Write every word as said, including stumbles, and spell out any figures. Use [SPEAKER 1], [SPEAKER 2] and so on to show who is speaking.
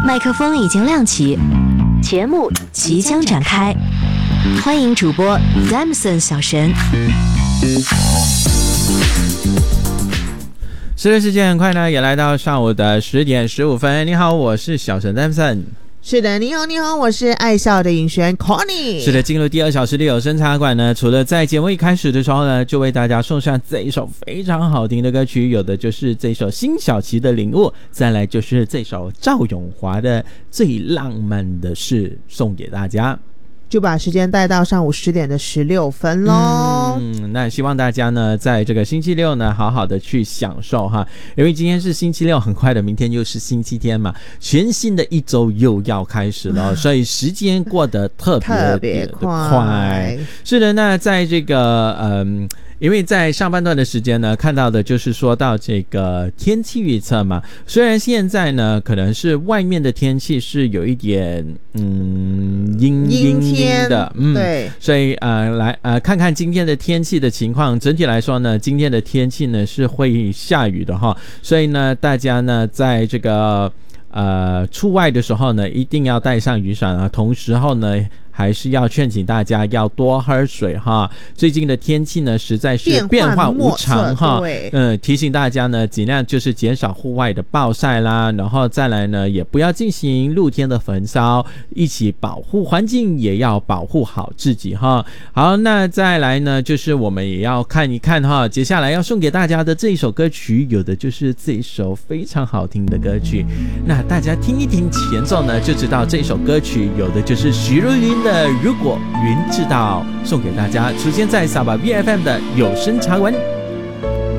[SPEAKER 1] 麦克风已经亮起，节目即将展开，欢迎主播 Damson 小神。
[SPEAKER 2] 是的，时间很快呢，也来到上午的十点十五分。你好，我是小神 Damson。
[SPEAKER 3] 是的，你好，你好，我是爱笑的尹璇 Connie。
[SPEAKER 2] 是的，进入第二小时的有声茶馆呢，除了在节目一开始的时候呢，就为大家送上这一首非常好听的歌曲，有的就是这首辛晓琪的《领悟》，再来就是这首赵咏华的《最浪漫的事》，送给大家。
[SPEAKER 3] 就把时间带到上午十点的十六分咯。
[SPEAKER 2] 嗯，那希望大家呢，在这个星期六呢，好好的去享受哈，因为今天是星期六，很快的，明天又是星期天嘛，全新的一周又要开始了，所以时间过得特别
[SPEAKER 3] 特别快。
[SPEAKER 2] 是的，那在这个嗯。因为在上半段的时间呢，看到的就是说到这个天气预测嘛，虽然现在呢可能是外面的天气是有一点嗯阴阴阴的，嗯，
[SPEAKER 3] 对，
[SPEAKER 2] 所以呃来呃看看今天的天气的情况，整体来说呢，今天的天气呢是会下雨的哈，所以呢大家呢在这个呃出外的时候呢，一定要带上雨伞啊，同时候呢。还是要劝请大家要多喝水哈。最近的天气呢，实在是变化无常哈。嗯，提醒大家呢，尽量就是减少户外的暴晒啦，然后再来呢，也不要进行露天的焚烧，一起保护环境，也要保护好自己哈。好，那再来呢，就是我们也要看一看哈，接下来要送给大家的这一首歌曲，有的就是这一首非常好听的歌曲。那大家听一听前奏呢，就知道这首歌曲有的就是徐若瑄的如果云知道，送给大家，出现在萨巴 V F M 的有声茶文。